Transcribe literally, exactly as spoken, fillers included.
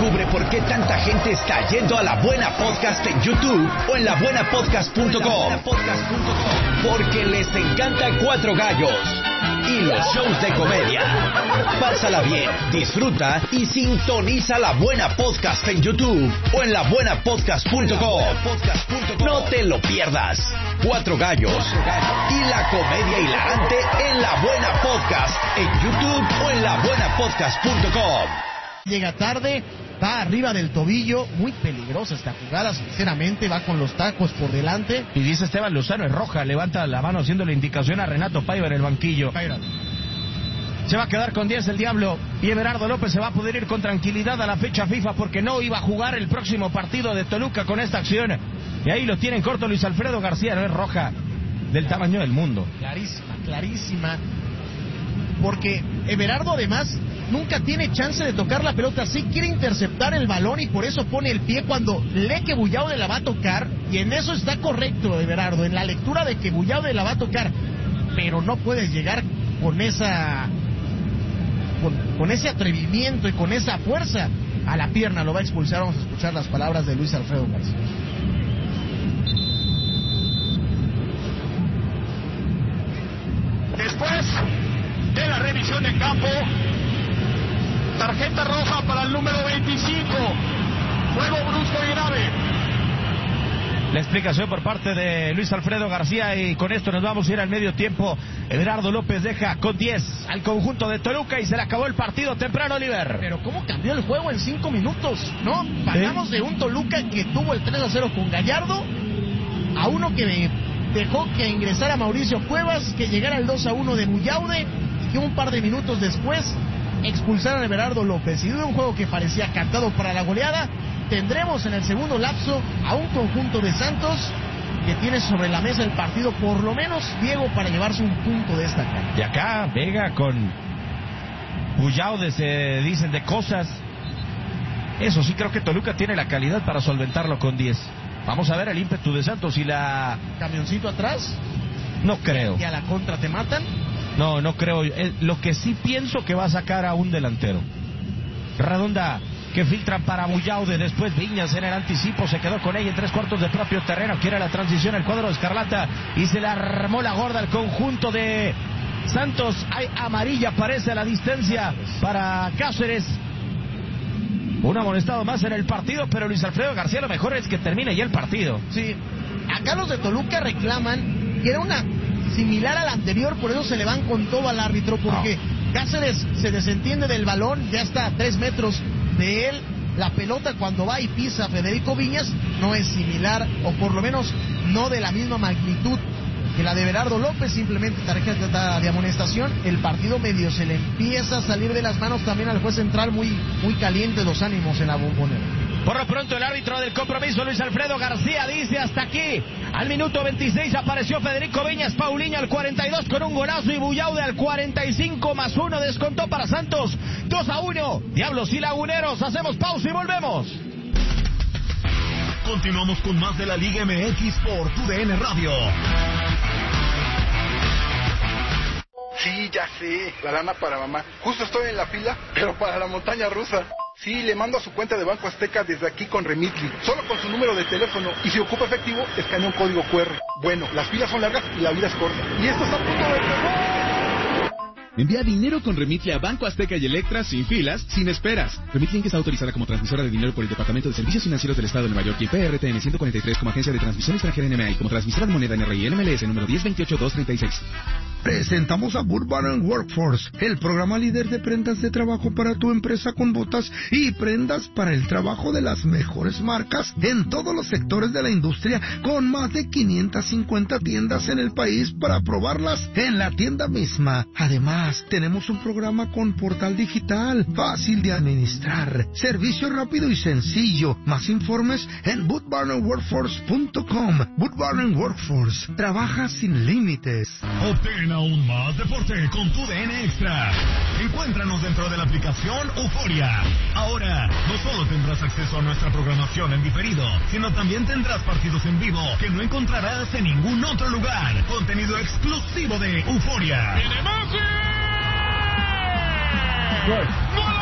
Descubre por qué tanta gente está yendo a La Buena Podcast en YouTube o en la buena podcast punto com. Porque les encanta Cuatro Gallos y los shows de comedia. Pásala bien, disfruta y sintoniza La Buena Podcast en YouTube o en la buena podcast punto com. No te lo pierdas. Cuatro Gallos y la comedia hilarante en La Buena Podcast en YouTube o en la buena podcast punto com. Llega tarde, va arriba del tobillo, muy peligrosa esta jugada, sinceramente, va con los tacos por delante. Y dice Esteban Lozano, es roja, levanta la mano haciendo la indicación a Renato Paiva en el banquillo. Paiva. Se va a quedar con diez el Diablo y Everardo López se va a poder ir con tranquilidad a la fecha FIFA porque no iba a jugar el próximo partido de Toluca con esta acción. Y ahí lo tienen corto Luis Alfredo García, no es roja del tamaño del mundo. Clarísima, clarísima. Porque Everardo además nunca tiene chance de tocar la pelota, sí quiere interceptar el balón y por eso pone el pie cuando lee que Bullaude la va a tocar, y en eso está correcto Everardo, en la lectura de que Bullaude la va a tocar, pero no puedes llegar con esa con, con ese atrevimiento y con esa fuerza a la pierna, lo va a expulsar. Vamos a escuchar las palabras de Luis Alfredo García. Después de la revisión de campo, tarjeta roja para el número veinticinco, juego brusco y grave. La explicación por parte de Luis Alfredo García, y con esto nos vamos a ir al medio tiempo. Everardo López deja con diez al conjunto de Toluca y se le acabó el partido temprano, Oliver. Pero cómo cambió el juego en cinco minutos, ¿no? Pasamos ¿Eh? de un Toluca que tuvo el tres a cero con Gallardo a uno que dejó que ingresara Mauricio Cuevas, que llegara el dos a uno de Bullaude y que un par de minutos después expulsaron a Everardo López. Y de un juego que parecía cantado para la goleada, tendremos en el segundo lapso a un conjunto de Santos que tiene sobre la mesa el partido, por lo menos, Diego, para llevarse un punto de esta cancha. Y acá Vega con Bullaude se dicen de cosas. Eso sí, creo que Toluca tiene la calidad para solventarlo con diez. Vamos a ver el ímpetu de Santos y la... ¿Camioncito atrás? No creo. ¿Y a la contra te matan? No, no creo. Lo que sí pienso que va a sacar a un delantero. Redonda, que filtran para Bullaude, después Viñas en el anticipo, se quedó con ella en tres cuartos de propio terreno, quiere la transición el cuadro de Escarlata y se la armó la gorda al conjunto de Santos. Hay amarilla, parece, a la distancia para Cáceres. Un amonestado más en el partido, pero Luis Alfredo García, lo mejor es que termine ya el partido. Sí, acá los de Toluca reclaman que era una similar a la anterior, por eso se le van con todo al árbitro, porque no. Cáceres se desentiende del balón, ya está a tres metros de él, la pelota cuando va y pisa Federico Viñas no es similar, o por lo menos no de la misma magnitud que la de Everardo López, simplemente tarjeta de amonestación. El partido medio se le empieza a salir de las manos también al juez central, muy, muy caliente los ánimos en la Bombonera. Por lo pronto el árbitro del compromiso, Luis Alfredo García, dice hasta aquí. Al minuto veintiséis apareció Federico Viñas, Paulinho al cuarenta y dos con un golazo y Bullaude al cuarenta y cinco más uno descontó para Santos. dos a uno, Diablos y Laguneros. Hacemos pausa y volvemos. Continuamos con más de la Liga M X por tu D N Radio. Sí, ya sé, la lana para mamá. Justo estoy en la fila, pero para la montaña rusa. Sí, le mando a su cuenta de Banco Azteca desde aquí con Remitly, solo con su número de teléfono, y si ocupa efectivo, escanea un código cu erre. Bueno, las filas son largas y la vida es corta. Y esto está a punto de empezar. Envía dinero con Remitly a Banco Azteca y Electra sin filas, sin esperas. Remitly está autorizada como transmisora de dinero por el Departamento de Servicios Financieros del Estado de Nueva York y P R T N ciento cuarenta y tres como agencia de transmisión extranjera N M A y como transmisora de moneda N R I N M L S número diez veintiocho dos treinta y seis. Presentamos a Burbank Workforce, el programa líder de prendas de trabajo para tu empresa, con botas y prendas para el trabajo de las mejores marcas en todos los sectores de la industria, con más de quinientas cincuenta tiendas en el país para probarlas en la tienda misma. Además, tenemos un programa con portal digital, fácil de administrar, servicio rápido y sencillo. Más informes en boot barn workforce punto com. Boot Barn Workforce, trabaja sin límites. Obtén aún más deporte con tu D N Extra. Encuéntranos dentro de la aplicación Euforia. Ahora, no solo tendrás acceso a nuestra programación en diferido, sino también tendrás partidos en vivo que no encontrarás en ningún otro lugar. Contenido exclusivo de Euforia. ¡Tiene Messi! ¡Gol!